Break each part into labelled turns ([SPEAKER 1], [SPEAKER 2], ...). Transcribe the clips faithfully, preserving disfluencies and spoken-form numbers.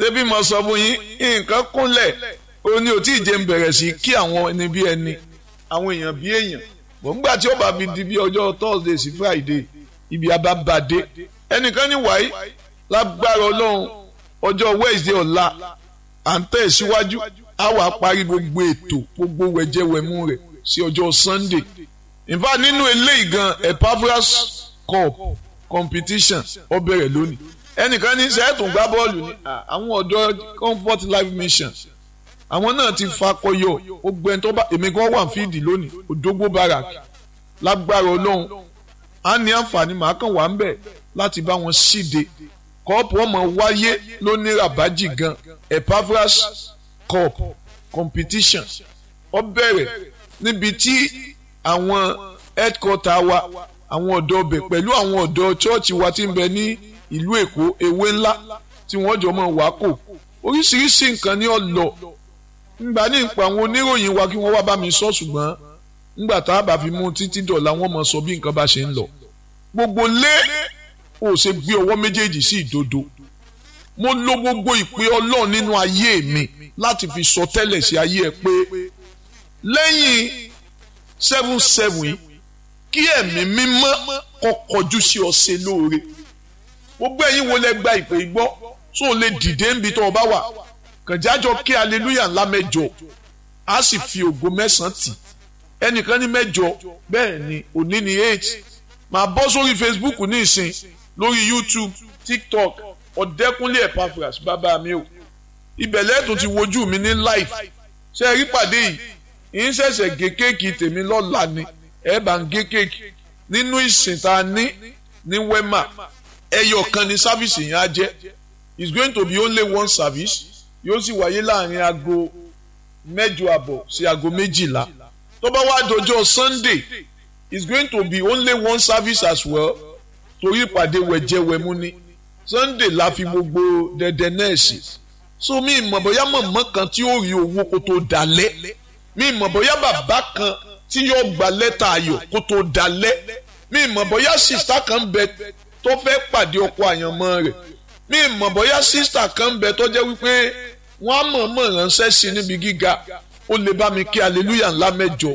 [SPEAKER 1] débi mo sọ fún yín nǹkan kúnlẹ̀ ó ní ò tí ì jẹ́ ń bẹ̀rẹ̀ sí kí àwọn ẹni bí ẹni àwọn èèyàn bí èèyàn bọ̀ nígbà tí ó bá fi di bí ọjọ́ Thursday sí Friday ibi abábàdé ẹnìkan ní wáyé lágbára Ọlọ́run ọjọ́ Wednesday ọ̀la à ń tẹ̀ síwájú á wà parí gbogbo ètò gbogbo wẹ̀jẹ̀wẹ̀mú rẹ̀ sí ọjọ́ Sunday in fact nínú eléyìí gan Epaphras Cup competition ó bẹ̀rẹ̀ lónìí ẹnìkan ní sẹ́ẹ̀tún gbá bọ́ọ̀lù ní àwọn ọ̀dọ́ Comfort Life Mission àwọn náà ti fakọyọ gbogbo ẹni tó bá èmi gan wà fíìdì lónìí Òdògbó Barak lágbára Ọlọ́run á ní àǹfààní màá kàn wá ń bẹ̀ láti bá wọn ṣíde kọ́ọ̀pù ọmọ wáyé lóní rabaji gan Epaphras Cup competition ó bẹ̀rẹ̀ níbi tí àwọn headquarter wa àwọn ọ̀dọ́ ọbẹ̀ pẹ̀lú àwọn ọ̀dọ́ chọ́ọ̀chì wa ti ń bẹ ní ìlú Èkó ewé ńlá tí wọ́n jọ mọ̀ wá kò oríṣiríṣi nǹkan ní ọ̀lọ́ ngbà ní ìpò àwọn oníròyìn wa kí wọ́n wá bá mi sọ ṣùgbọ́n ngbà tá a bá fi mú títí dọ̀la wọ́n mọ̀ sọ bí nǹkan bá ṣe ń lọ gbogbo lé ò ṣe gbé ọwọ́ méjèèjì sí ìdodo mo lo gbogbo ìpè Ọlọ́run nínú ayé mi láti fi sọ tẹ́lẹ̀ sí ayé ẹ pé lẹ́yìn seven seven yìí kí ẹ̀mí mímọ́ kó kọjú sí ọ ṣe lóore gbogbo ẹ̀yin wo lẹ gba ìpè gbọ́ tó lè dìde níbi tó o bá wà kànjájọ kí hallelujah ńlá mẹ́jọ á sì fi ògo mẹ́sàn-án tì ẹnìkan ní mẹ́jọ bẹ́ẹ̀ ni òní ní eight máa bọ́ sórí Facebook ní ìsìn lórí YouTube TikTok Ọ̀dẹ́kúnlé Epaphras bàbá mi o ibẹ̀ lẹ́tùn ti wojú mi ní live ṣe é rí pàdé yìí ń ṣẹ̀ṣẹ̀ gé kéèkì tèmi lọ́la ni ẹ bá ń gé kéèkì nínú ìsìn tá a ní ní Wema ẹyọ kan ní sáfìsì yẹn á jẹ́ it's going to be only one service yóò sì wáyé láàrin aago mẹ́jọ àbọ̀ sí aago méjìlá tó bá wá dọjọ́ Sunday it's going to be only one service as well torí ìpàdé wẹ̀jẹ̀wẹ̀mú ni Sunday la fi gbogbo dẹ̀dẹ̀ náà sí so mi ìmọ̀ bóyá mọ̀mọ́ kan tí ó rí owó kó tó dalẹ̀ mi ìmọ̀ bóyá bàbá kan tí yóò gba lẹ́tà ayọ̀ kó tó dalẹ̀ mi ìmọ̀ bóyá sista kan bẹ tó fẹ́ pàdé ọkọ àyànmọ́ rẹ̀ mi ìmọ̀ bóyá sista kan bẹ tó jẹ́ wípé wọ́n á mọ̀ọ́mọ̀ ránṣẹ́ sí níbi gíga ó lè bá mi kí hallelujah ńlá mẹ́jọ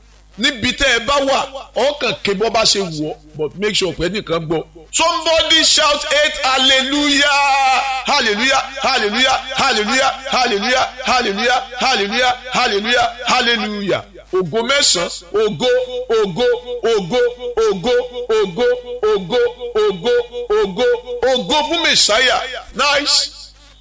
[SPEAKER 1] níbi tẹ́ ẹ bá wà ọkàn ké bọ́ bá ṣe wù ọ́ but make sure pé nìkan gbọ́. Somebody shout eight hallelujah hallelujah hallelujah hallelujah hallelujah hallelujah hallelujah hallelujah hallelujah ògo mẹ́sàn-án ògo ògo ògo ògo ògo ògo ògo ògo ògo fún mẹ̀sáyà nice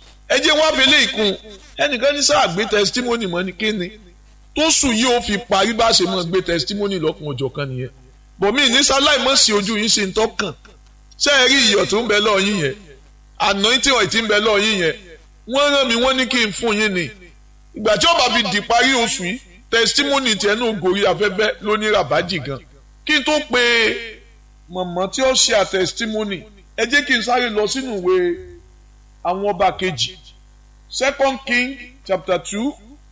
[SPEAKER 1] ẹ jẹ́ wá fẹ́lẹ́ ìkun ẹnìkan ní sáà gbé testimony mọ́ ní kíni tó sùn yìí ó fi parí bá ṣe mọ́ gbé testimony lọ́kùn ọjọ́ kan nìyẹn bọ̀mí ní sáláì mọ́ sí ojú yín ṣe ń tọ́kàn ṣé ẹ rí iyọ̀ tó ń bẹ lọ́ọ̀ yín yẹn anointing oil tí ń bẹ lọ́ọ̀ yín yẹn wọ́n rán mi wọ́n ní kí n fún yín ni ìgbà tí ó bá fi di parí oṣù yìí testimony tiẹ̀ náà gòrí afẹ́fẹ́ lóní rabaji gan kí n tó pe mọ̀mọ́ tí ó ṣe à testimony ẹ jẹ́ kí n sáré lọ sínú ìwé àwọn ọba kejì second king chapter two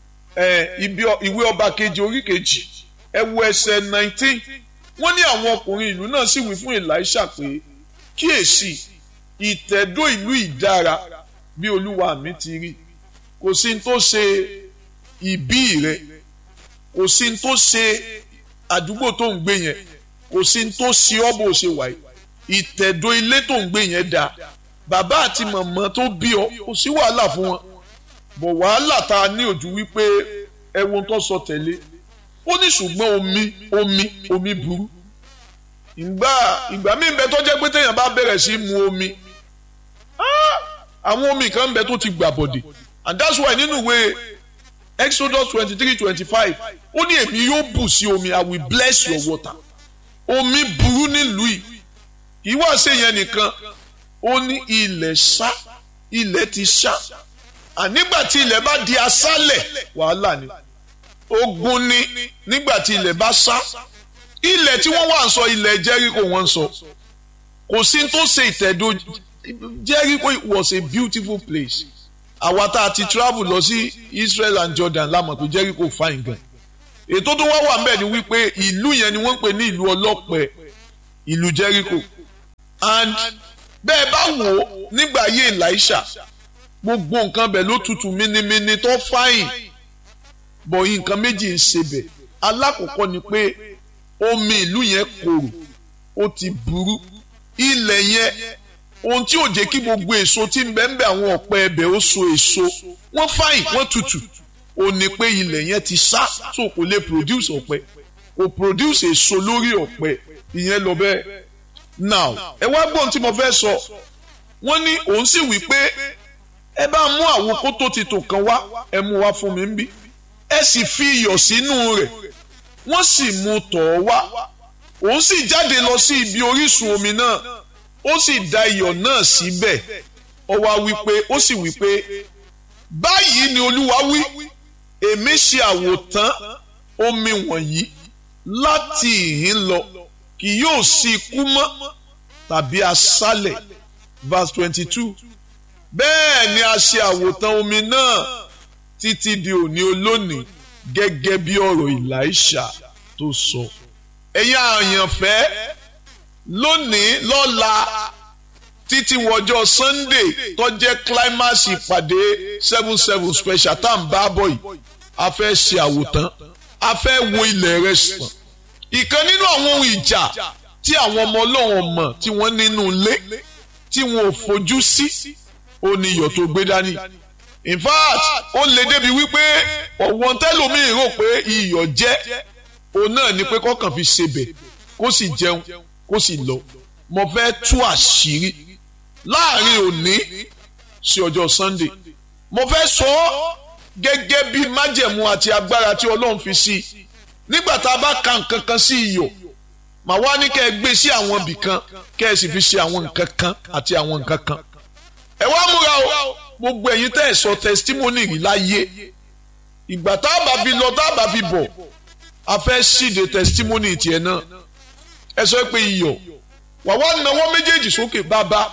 [SPEAKER 1] ìwé ọba kejì orí kejì ẹ wo ẹsẹ̀ nineteen wọ́n ní àwọn ọkùnrin ìlú náà sì wí fún Èlíṣà pé kíyèsí ìtẹ̀dó ìlú ìdára bí olúwa mi ti rí kò sí ní tó ṣe ìbí rẹ kò sí ní tó ṣe àdúgbò tó ń gbé yẹn kò sí ní tó ṣe ọ́ bó ṣe wà yìí ìtẹ̀dó ilé tó ń gbé yẹn dáa bàbá àti màmá tó bí ọ kò sí wàhálà fún wọn bọ̀ wàhálà tá a ní ojú wípé ẹ̀wọ̀n tó sọ tẹ̀lé ó ní ṣùgbọ́n omi omi omi burú ìgbà ìgbà míì bẹ tó jẹ́ pé téèyàn bá bẹ̀rẹ̀ sí mu omi àwọn omi kan bẹ tó ti gbà bọ̀dẹ̀ and that's why nínú ìwé Exodus twenty three twenty five ó ní èmi yóò bù sí omi I will bless your water omi burú nílùú yìí kì í wá ṣe yẹn nìkan ó ní ilẹ̀ ṣá ilẹ̀ ti ṣá ànígbà tí ilẹ̀ bá di aṣálẹ̀ wàhálà ni ogun ni nígbà tí ilẹ̀ bá ṣá ilẹ̀ tí wọ́n wà ń sọ ilẹ̀ Jericho wọ́n ń sọ kò sí tó ṣe ìtẹ̀dó Jericho was a beautiful place àwa tá a ti travel lọ sí Israel and Jordan la mọ̀ pé Jericho fine gan ètò tó wá wà ńbẹ̀ ni wípé ìlú yẹn ni wọ́n ń pè ní ìlú ọlọ́pẹ ìlú Jericho and bẹ́ẹ̀ bá wò ó nígbà ayé Èlíṣà gbogbo nǹkan bẹ̀ ló tutù mínímíní tó fáyìn bọ̀ nǹkan méjì ń ṣe bẹ̀. Alákọ̀ọ́kọ́ ni pé omi ìlú yẹn korò ó ti burú. Ilẹ̀ yẹn ohun tí ò jẹ́ kí gbogbo èso tí ń bẹ ń bẹ àwọn ọ̀pẹ ẹbẹ̀ ó so èso wọ́n fáyìn wọ́n tutù ó ní pé ilẹ̀ yẹn ti sá so kò lè produce ọ̀pẹ kò produce èso lórí ọ̀pẹ ìyẹn lọ bẹ́ẹ̀. Now ẹ wá gbọ́n tí mo fẹ́ sọ wọ́n ní òun sì wí pé ẹ bá mú àwo kótó ti tò kan wá ẹ mú wá fún mi ń bí ẹ sì fi iyọ̀ sínú rẹ̀ wọ́n sì mú tọ̀ ọ́ wá òun sì jáde lọ sí ibi orísun omi náà ó sì da iyọ̀ náà síbẹ̀ ó wá wí pé ó sì wí pé báyìí ni Olúwa wí èmi ṣe àwòtán omi wọ̀nyí láti ìhín lọ kì yóò sí ikú mọ́ tàbí aṣálẹ̀ verse twenty-two bẹ́ẹ̀ ni a ṣe àwòtán omi náà títí di òní olónìí gẹ́gẹ́ bí ọ̀rọ̀ Èlíṣà tó sọ. ẹ̀yin àyànfẹ́ lónìí lọ́la títí wọjọ́ Sunday tó jẹ́ climax ìpàdé seven seven special tá à ń bá bọ̀ yìí a fẹ́ ṣe àwòtán a fẹ́ wo ilẹ̀ rẹ̀ sàn. ìkan nínú àwọn ohun ìjà tí àwọn ọmọ Ọlọ́run mọ̀ tí wọ́n nínú ilé tí wọn ò fojú sí ó ní iyọ̀ tó gbé dání. In fact ó lè débi wípé ọ̀wọ́n tẹ́lòmíì rò pé iyọ̀ jẹ́ òun náà ni pé kọ́kàn fi ṣebẹ̀ kó sì jẹun kó sì lọ. mo fẹ́ tú àṣírí láàrin òní sí ọjọ́ Sunday mo fẹ́ sọ ọ́ gẹ́gẹ́ bí májẹ̀mú àti agbára tí Ọlọ́run fi sí nígbà tá a bá ka nǹkan kan sí iyọ̀ màá wá ní kẹ́ ẹ gbé sí àwọn ibì kan kẹ́ ẹ sì fi ṣe àwọn nǹkan kan àti àwọn nǹkan kan. ẹ wá múra o gbogbo ẹ̀yin tẹ́ ẹ sọ testimony rí láyé ìgbà tá a bá fi lọ tá a bá fi bọ̀ a fẹ́ ṣíde testimony tiẹ̀ náà. ẹ sọ pé iyọ̀ wà wá nawọ́ méjèèjì sókè bàbá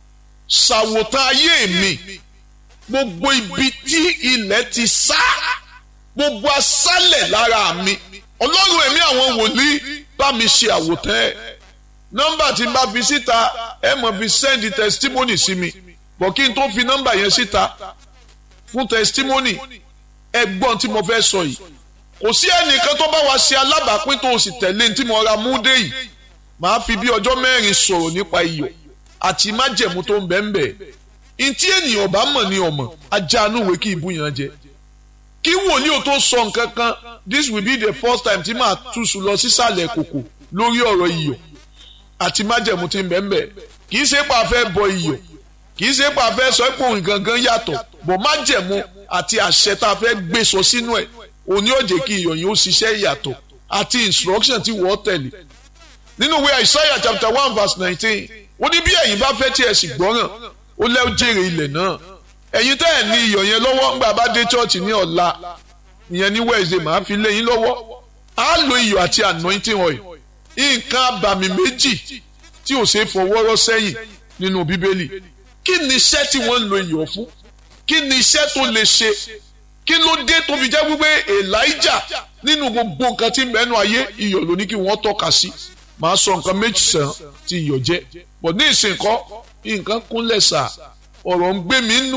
[SPEAKER 1] ṣàwòtán ayé mi gbogbo ibi tí ilẹ̀ ti sá gbogbo aṣálẹ̀ lára mi Ọlọ́run ẹ̀mí àwọn wòlíì bá mi ṣe àwòtán ẹ̀. nọ́mbà tí n bá fi síta ẹ mọ̀ fi send testimony sí mi bọ̀ kí n tó fi nọ́mbà yẹn síta fún testimony ẹgbọ́n tí mo fẹ́ sọ yìí kò sí ẹnìkan tó bá wa ṣe alábàápín tó o sì tẹ̀lé ní tí mo ra mú dé yìí màá fi bí ọjọ́ mẹ́rin sọ̀rọ̀ nípa iyọ̀ àti májẹ̀mú tó ń bẹ ń bẹ ntí ènìyàn bá mọ̀ ní ọmọ ajá anúwe kí ibú yẹn jẹ kí wòlíì ò tó sọ nǹkan kan this will be the first time tí màá túṣu lọ sísàlẹ̀ kòkò lórí ọ̀rọ̀ iyọ̀ àti májẹ̀mú tí ń bẹ ń bẹ kì í ṣe pé a fẹ́ bọ iyọ̀ kì í ṣe pé a fẹ́ sọ pé òun gangan yàtọ̀ bọ̀ májẹ̀mú àti àṣẹ tá a fẹ́ gbé sọ sínú ẹ̀ òní ó jẹ́ kí iyọ̀ yẹn ó ṣiṣẹ́ yàtọ̀ àti instruction tí wọ́n tẹ̀lé nínú ìwé Isaiah chapter one verse nineteen ó ní bí ẹ̀yin bá fẹ́ tí ẹ sì gbọ́ràn ó lẹ́ jèrè ilẹ̀ náà ẹ̀yin tẹ́ ẹ̀ ní iyọ̀ yẹn lọ́wọ́ ńgbà bá dé church ní ọ̀la ìyẹn ní Wednesday màá fi lé yín lọ́wọ́ á lo iyọ̀ àti anointing oil nǹkan abàmì méjì tí ò ṣeé fọwọ́rọ́ sẹ́yìn nínú Bíbélì kí ni iṣẹ́ tí wọ́n ń lo iyọ̀ fún kí ni iṣẹ́ tó lè ṣe kí ló dé tó fi jẹ́ wípé Elijah nínú gbogbo nǹkan tí ń bẹ́nu ayé iyọ̀ ló ní kí wọ́n tọ́ka sí màá sọ nǹkan méjì sàn tí iyọ̀ jẹ́ bọ̀ ní ìsìnkọ́ nǹkan kúnlẹ̀ sà ọ̀rọ̀ ń gbé mi nú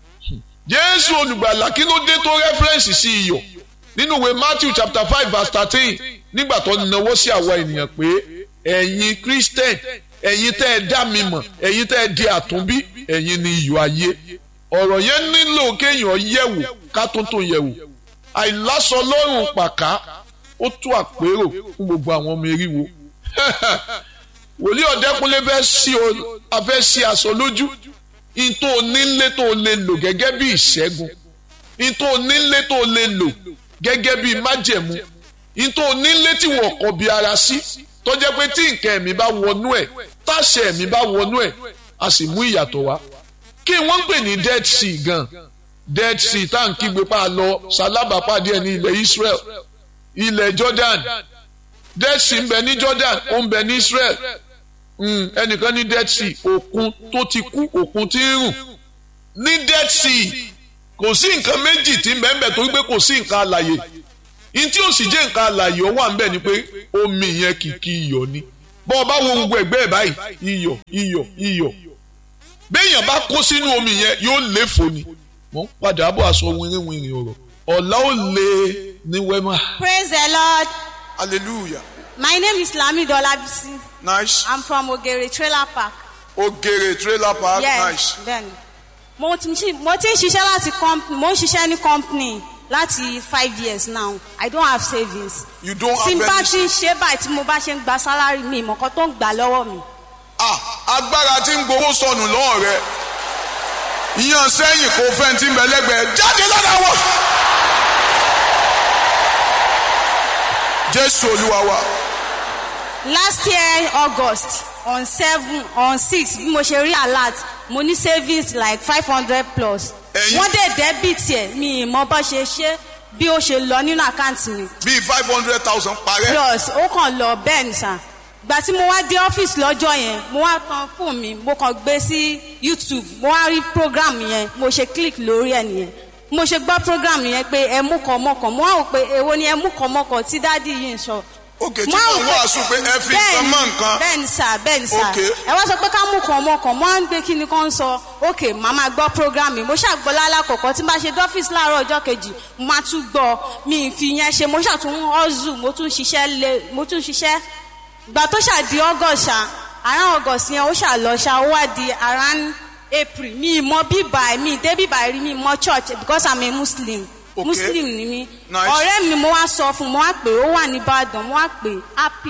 [SPEAKER 1] Jésù olùgbàlà kí ló dé tó rẹ́fẹ́rẹ́nsì sí iyọ̀ nínú ìwé Matthew chapter five verse thirteen nígbà tó náwó sí àwa ènìyàn pé ẹ̀yin Christian ẹ̀yin tẹ́ ẹ dá mi mọ̀ ẹ̀yin tẹ́ ẹ di àtúnbí ẹ̀yin ni iyọ̀ ayé ọ̀rọ̀ yẹn nílò kéèyàn yẹ̀wò ká tó tó yẹ̀wò àìlásọ lọ́rùn pàká ó tó àpérò fún gbogbo àwọn ọmọ eriwo wòlíì Ọ̀dẹ́kúnlé fẹ́ sí o afẹ́ sí aṣọ lójú ìtò onílé tó lè lò gẹ́gẹ́ bí ìṣẹ́gun ìtò onílé tó lè lò gẹ́gẹ́ bí májẹ̀mú ìtò onílé tí wọ́n kọ̀ bí ara sí tó jẹ́ pé tí nǹkan ẹ̀mí bá wọnú ẹ̀ táṣẹ ẹ̀mí bá wọnú ẹ̀ a sì mú ìyàtọ̀ wá kí wọ́n ń pè ní Dead Sea gan Dead Sea tá à ń kígbe pa lọ ṣalábàápàdé ẹ̀ ní ilẹ̀ Israel ilẹ̀ Jordan Dead Sea ń bẹ ní Jordan ó ń bẹ ní Israel ẹnìkan ní Dead Sea òkun tó ti kú òkun tí ń rùn ní Dead Sea kò sí nǹkan méjì tí ń bẹ ń bẹ torí pé kò sí nǹkan alàyè ní tí ó sì jẹ́ nǹkan alàyè ó wà ń bẹ ni pé omi yẹn kìkì iyọ̀ ni bọ́ ọ bá wo gbogbo ẹ̀gbẹ́ ẹ̀ báyìí iyọ̀ iyọ̀ iyọ̀ béèyàn bá kó sínú omi yẹn yóò léfò ni mo ń padà bọ̀ aṣọ wìnrìnwìnrìn ọ̀rọ̀ ọ̀la ó lé ní wẹ́mà.
[SPEAKER 2] Praise the Lord.
[SPEAKER 3] Hallelujah.
[SPEAKER 2] My name is Lamido Olabisi.
[SPEAKER 3] Nice.
[SPEAKER 2] I'm from Ogere Trailer Park.
[SPEAKER 3] Ogere Trailer Park.
[SPEAKER 2] Yes,
[SPEAKER 3] Nice.
[SPEAKER 2] then. Mo ti ń mo ti ń ṣiṣẹ́ láti company mo ń ṣiṣẹ́ ní company láti five years now. I don't have savings.
[SPEAKER 3] You don't have
[SPEAKER 2] Tí n bá
[SPEAKER 3] any.
[SPEAKER 2] ti ń ṣe báyìí tí mo bá ṣe ń gba salary mi ìmọ̀kan tó ń gbà lọ́wọ́ mi.
[SPEAKER 3] Ah, agbára tí ń gbowó sọnù lọ́wọ́ rẹ̀. Ìyàn sẹ́yìn kò fẹ́ tí ń bẹ lẹ́gbẹ̀ẹ́ jáde lọ́dọ̀ wọ̀. Jésù Olúwa wa.
[SPEAKER 2] Last year August on seven on six bí mo ṣe rí alert mo ní savings like five hundred plus.
[SPEAKER 3] Ẹ̀yin-
[SPEAKER 2] Wọ́n dẹ̀ debit ẹ̀ mi ìmọ̀ bá ṣe ṣe bí ó ṣe lọ nínú àkáǹtì mi.
[SPEAKER 3] Bíi five hundred thousand parẹ́.
[SPEAKER 2] Plus ó kàn lọ bẹ́ẹ̀ ni sà. Gbà tí mo wá dé ọ́fíìsì lọ́jọ́ yẹn mo wá tan fóònù mi mo kàn gbé sí YouTube mo wá rí program yẹn mo ṣe click lórí ẹ̀ nìyẹn. Mo ṣe gbọ́ program yẹn pé ẹ mú kan mọ́kàn mo wá wò pé èwo ni ẹ mú kan mọ́kàn tí dádì yìí ń sọ.
[SPEAKER 3] Òkè tí
[SPEAKER 2] Mo wá
[SPEAKER 3] wọ́n
[SPEAKER 2] wò pé-
[SPEAKER 3] wàásù pé ẹ fi nǹkan mọ́ nǹkan.
[SPEAKER 2] bẹ́ẹ̀ni sà bẹ́ẹ̀ni sà
[SPEAKER 3] Okay.
[SPEAKER 2] ẹ wá sọ pé ká mú kan mọ́ kan mo á ń gbé kí ni kan sọ ok màá máa gbọ́ program mi mo ṣàgbọ́ lálàkọ̀kọ́ tí n bá ṣe dọ́fíìsì láàárọ̀ ọjọ́ kejì mo máa tún gbọ́ mi ì fi yẹn ṣe mo ṣàtún ọ́zù mo tún ṣiṣẹ́ lé mo tún ṣiṣẹ́ gbà tó ṣàdí august ṣá around august yẹn ó ṣàlọ́ ṣá ó wá di around april mi ì mọ bíbà mi ì dé bíbà rí mi ì mọ church because i'm a muslim.
[SPEAKER 3] Okay.
[SPEAKER 2] Muslim ni mi.
[SPEAKER 3] Nice.
[SPEAKER 2] Ọ̀rẹ́ mi mo wá sọ fún mo wá pé ó wà ní Ìbàdàn mo wá pé happy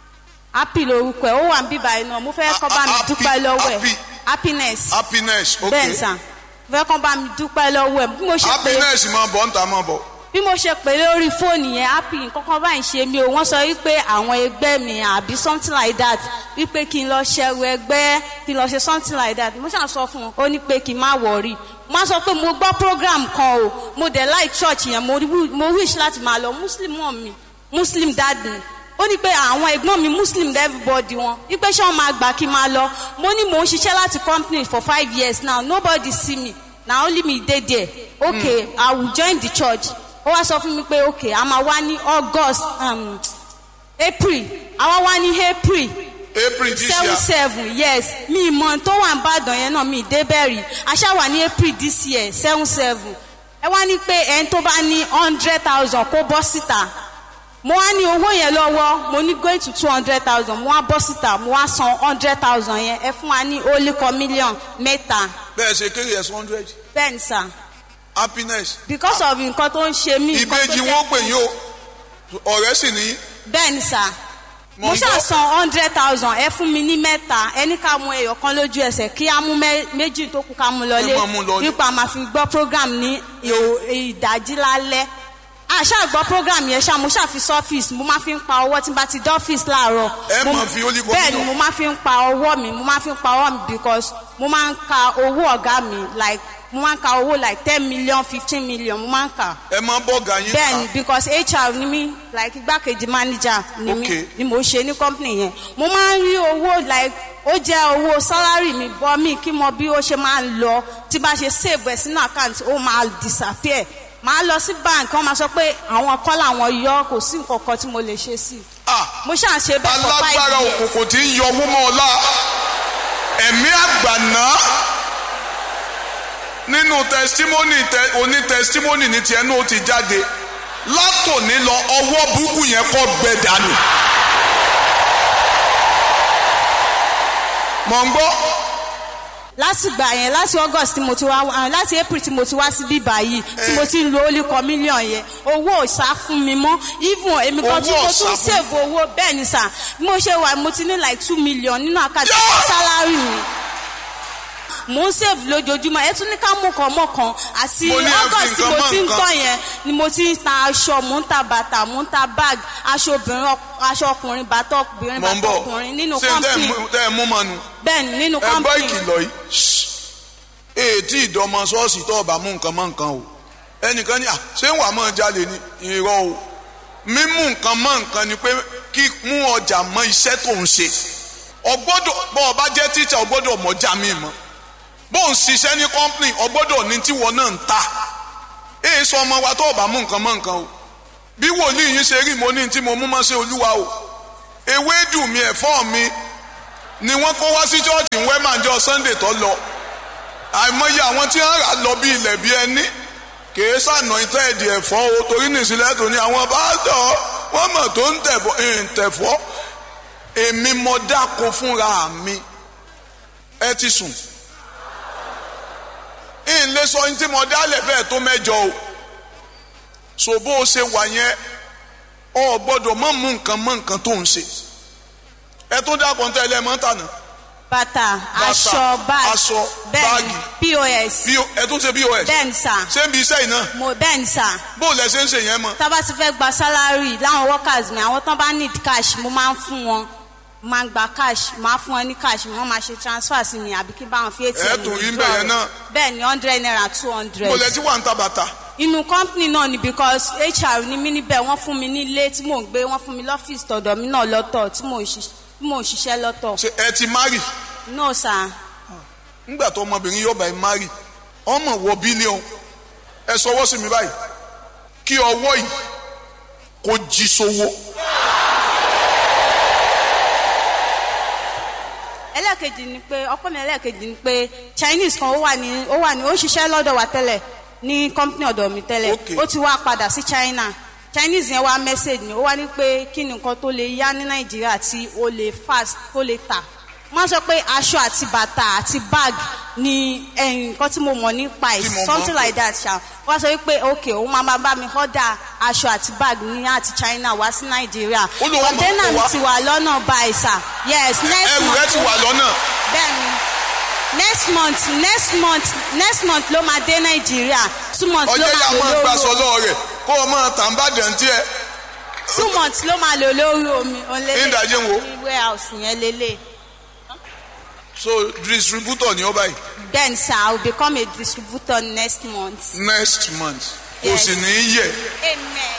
[SPEAKER 2] happy lorúkọ ẹ̀ ó wà ní bíbá iná mo fẹ́ kọ́ bá mi
[SPEAKER 3] Happy-
[SPEAKER 2] dúpẹ́ lọ́wọ́ ẹ̀
[SPEAKER 3] happy.
[SPEAKER 2] happiness
[SPEAKER 3] Happiness.
[SPEAKER 2] bẹ́ẹ̀
[SPEAKER 3] Okay.
[SPEAKER 2] sà mo fẹ́ kọ́ bá mi dúpẹ́ lọ́wọ́ ẹ̀ bí mo ṣe pé
[SPEAKER 3] Happiness máa bọ̀ ń ta máa bọ̀.
[SPEAKER 2] bí mo ṣe pè lórí fóònù yẹn happy nǹkankan báyìí ṣe mi ò wọ́n sọ wípé àwọn ẹgbẹ́ mi àbí something like that wípé kí n lọ ṣẹrù ẹgbẹ́ kí n lọ ṣe something like that mo ṣàn sọ fún un ó ní pé kí n má wọrí mo sọ pé mo gbọ́ program kan o mo dẹ̀ like church yẹn mo wi- mo wish láti máa lọ muslim mọ̀ mi muslim dad mi ó ní pé àwọn ẹ̀gbọ́n mi muslim everybody wọn wípé ṣé wọ́n máa gbà kí n máa lọ mo ní mò ń ṣiṣẹ́ láti company for five years now nobody see me na only me dey there okay mm. I will join the church ó wá sọ fún mi pé okay a máa wá ní august um, april àwa wá ní april
[SPEAKER 3] April this
[SPEAKER 2] seven
[SPEAKER 3] year.
[SPEAKER 2] seven yes mi ìmọ̀ tó wà ń bàdàn yẹn náà mi débẹ̀rì aṣá wà ní april this year seven seven ẹ wá ní pé ẹni tó bá ní hundred thousand kó bọ́ síta mo wá ní owó yẹn lọ́wọ́ mo ní going to two hundred thousand mo wá bọ́ síta mo wá san hundred thousand yẹn ẹ fún wa ní olùkọ́ mílíọ̀n mẹ́ta
[SPEAKER 3] Bẹ́ẹ̀ ṣe kéré ẹ̀sán hundred.
[SPEAKER 2] bẹ́ẹ̀ ni sà
[SPEAKER 3] Happiness.
[SPEAKER 2] because of nǹkan tó ń ṣe mí nǹkan tó
[SPEAKER 3] Ìbejì
[SPEAKER 2] jẹ́-
[SPEAKER 3] wọn pè yín o. Ọ̀rẹ́ sì ní.
[SPEAKER 2] bẹ́ẹ̀ ni sà
[SPEAKER 3] Mo
[SPEAKER 2] mo
[SPEAKER 3] ń
[SPEAKER 2] ṣáà
[SPEAKER 3] gbọ́.
[SPEAKER 2] san hundred thousand ẹ fún mi ní mẹ́ta ẹni ká mú ẹyọ kan lójú ẹsẹ̀ kí á mú mẹ́- méjì tó kù ká mú lọlé
[SPEAKER 3] Ẹ máa mú lọlé.
[SPEAKER 2] nípa máa fi gbọ́ program ní ìhò- ìdájí lálẹ́ àṣà gbọ́ program yẹn ṣá mo ṣáà fi sọ́fíìsì mo máa fi ń pa ọwọ́ tí n bá ti dé ọ́fíìsì láàárọ̀
[SPEAKER 3] Ẹ
[SPEAKER 2] Mo-
[SPEAKER 3] máa fi Holy Ghost
[SPEAKER 2] bẹ́ẹ̀ ni
[SPEAKER 3] lọ.
[SPEAKER 2] mo máa fi ń pa ọwọ́ mi mo máa fi ń pa ọwọ́ mi because mo máa ń ka owó ọ̀gá mi like mo máa ń ka owó like ten million fifteen million mo máa ń kà
[SPEAKER 3] Ẹ máa bọ́ọ̀gà yín
[SPEAKER 2] bẹ́ẹ̀ni
[SPEAKER 3] ká.
[SPEAKER 2] because H R ni mí like igbákejì manager ni mí
[SPEAKER 3] Okay.
[SPEAKER 2] ni mo ṣe ní company yẹn mo máa ń rí owó like ó jẹ́ owó salary mi bọ́ mi kí mo bí ó ṣe máa ń lọ tí bá ṣe save ẹ̀ sínú account ó máa disappear máa lọ sí bank wọ́n máa sọ pé àwọn kọ́ làwọn yọ kò sí nǹkan kan tí mo lè ṣe sí i
[SPEAKER 3] Ah,
[SPEAKER 2] mo ṣáà ṣe bẹ́ẹ̀ for five
[SPEAKER 3] alágbára
[SPEAKER 2] years
[SPEAKER 3] òkùnkùn tí ń yọ owó mọ́ ọ lá. Ẹ̀mí àgbàná nínú testimony tẹ oní testimony ní tiẹ̀ náà ó ti jáde. Látòní lọ ọwọ́ burúkú yẹn kọ́ gbẹ dànù. Mọ̀ ń gbọ́.
[SPEAKER 2] láti gbà yẹn láti august tí mo ti wá ah, láti april tí mo ti wá sí bíbá yìí tí mo ti ń lo olùkọ́ mílíọ̀n yẹn owó ò sá fún mi mọ́ even èmi kan tí
[SPEAKER 3] Owó
[SPEAKER 2] mo
[SPEAKER 3] ò sá
[SPEAKER 2] tún
[SPEAKER 3] fún-
[SPEAKER 2] save owó bẹ́ẹ̀ ni sà bí mo ṣe wà mo ti ní like two million nínú àkáǹtì
[SPEAKER 3] Yeah!
[SPEAKER 2] sálárì mi mo ń save lójoojúmọ́ ẹ tún ní ká mú kan mọ́ kan àti
[SPEAKER 3] Mo ní ẹ fi
[SPEAKER 2] august tí
[SPEAKER 3] nǹkan
[SPEAKER 2] mo
[SPEAKER 3] mọ́
[SPEAKER 2] ti ń
[SPEAKER 3] nǹkan.
[SPEAKER 2] tọ́ yẹn ni mo ti ń ta aṣọ mo ń ta bàtà mo ń ta bag aṣọ obìnrin ọk- aṣọ ọkùnrin bàtà ọkùnrin
[SPEAKER 3] Mọ̀ ń
[SPEAKER 2] bàtà
[SPEAKER 3] bọ̀.
[SPEAKER 2] ọkùnrin nínú
[SPEAKER 3] Ṣé tẹ́ ẹ
[SPEAKER 2] company
[SPEAKER 3] mú- tẹ́ ẹ mú mọ́nu?
[SPEAKER 2] bẹ́ẹ̀ ni nínú
[SPEAKER 3] Ẹ gbọ́
[SPEAKER 2] company
[SPEAKER 3] ìkìlọ̀ yìí. Ètí ìdọ́mọ ṣọ́ọ̀ṣì tó ọba mú nǹkan mọ́ nǹkan o. Ẹnìkan ní à ṣé ń wà mọ́ jalè ní irọ́ o. Mímú nǹkan mọ́ nǹkan ni pé kí mú ọjà mọ́ iṣẹ́ tó ń ṣe. Ọgbọ́dọ̀ bọ́ ọba jẹ́ tíṣà ọgbọ́dọ̀ mọ́jà mí mọ́. Bó ń ṣiṣẹ́ ní kọ́ńpìnì ọgbọ́dọ̀ ní tíwọ́ náà ń ta. Èyí sọ ọmọ wa tó ọba mú nǹkan mọ́ nǹkan o. Bí wòlíì yín ṣe rí mo ní tí mo mú mọ́ sí Olúwa o. Ewédú mi ẹ̀fọ́ mi ni wọ́n kó wá sí chọ́ọ̀chì wẹ́màjọ́ Sunday tó lọ àìmọye àwọn tí wọ́n rà lọ bí ilẹ̀ bí ẹni kìí sànà ìtẹ́ẹ̀dì ẹ̀fọ́ o torí nìsílẹ̀ tó ní àwọn bá dọ̀ wọ́n mọ̀ tó ń tẹ̀fọ́ ń tẹ̀fọ́ èmi mo dáko fúnra mi ẹ ti sùn ń lè sọ ní tí mo dálẹ̀ fẹ́ẹ̀ tó mẹ́jọ o so bó o ṣe wà yẹn ọ gbọ́dọ̀ mọ̀ mú nǹkan mọ̀ nǹkan tó ń ṣe ẹ tó dáko ń tẹ́lẹ̀ mọ́ tànà.
[SPEAKER 2] bàtà aṣọ báàgì
[SPEAKER 3] aṣọ báàgì
[SPEAKER 2] pos
[SPEAKER 3] ẹ tún ṣe pos
[SPEAKER 2] bẹ́ẹ̀ni sà
[SPEAKER 3] ṣé ń bi iṣẹ́ yìí náà
[SPEAKER 2] mo bẹ́ẹ̀ni sà
[SPEAKER 3] bó o lẹ ṣe ń ṣe yẹn mọ́.
[SPEAKER 2] tá bá ti fẹ́ gba sálárì láwọn workers mi àwọn tán bá need cash mo máa ń fún wọn máa ń gba cash máa fún wọn ní cash wọ́n máa ṣe transfer sí mi àbí kí n bá wọn fi atm
[SPEAKER 3] ẹ tún rí bẹ́ẹ̀ yẹn náà
[SPEAKER 2] bẹ́ẹ̀ni hundred naira two hundred.
[SPEAKER 3] mo lẹ ti wà ń ta bàtà.
[SPEAKER 2] inú company náà ni because H R ni mí níbẹ̀ wọ́n fún mi ní ilé tí mò ń gbé wọ́n fún mi lọ́fíìsì tọ̀dọ̀ mi náà lọ́tọ̀ tí mò ń ṣiṣẹ́ lọ́tọ̀.
[SPEAKER 3] ṣe ẹ ti marry.
[SPEAKER 2] no sir.
[SPEAKER 3] nígbà tó ọmọbìnrin yóò bá ẹ marry ọmọ wọ bílíọ̀n ẹ sọwọ́ sí mi báyìí kí ọwọ́ yìí kó jí sówó.
[SPEAKER 2] ẹlẹ́ẹ̀kejì ni pé ọkọ mi ẹlẹ́ẹ̀kejì ni pé Chinese kan ó wà ní ó wà ní ó ṣiṣẹ́ lọ́dọ̀ wa tẹ́lẹ̀ ní company ọ̀dọ̀ mi tẹ́lẹ̀ ó ti wá padà sí China Chinese yẹn wá message mi ó wá ní pé kí ni nǹkan tó lè yá ní Nàìjíríà tí ó lè fast tó lè tà wọ́n sọ pé aṣọ àti bàtà àti bag ni nǹkan tí mo mọ̀ nípa ẹ̀ something like that ṣá wọ́n sọ pé ok òun máa bá mi order aṣọ àti bag ní àti China wá sí Nàìjíríà container mi ti wà lọ́nà báyìí sà yes next
[SPEAKER 3] month ẹrù rẹ ti wà lọ́nà.
[SPEAKER 2] bẹ́ẹ̀ni next month next month next month ló máa dé Nàìjíríà two months ló máa lò lórí
[SPEAKER 3] ọjọ́ yà máa gbàsọ lọ́ọ̀ rẹ̀ kó o máa tàn bá dẹ̀ntì ẹ̀.
[SPEAKER 2] two months ló máa lò lórí omi
[SPEAKER 3] ìdájẹ́ wo
[SPEAKER 2] warehouse yẹn lélẹ̀.
[SPEAKER 3] so distributor ni ó báyìí.
[SPEAKER 2] then sir I will become a distributor next month.
[SPEAKER 3] next month kò sì ní í yẹ.
[SPEAKER 2] amen.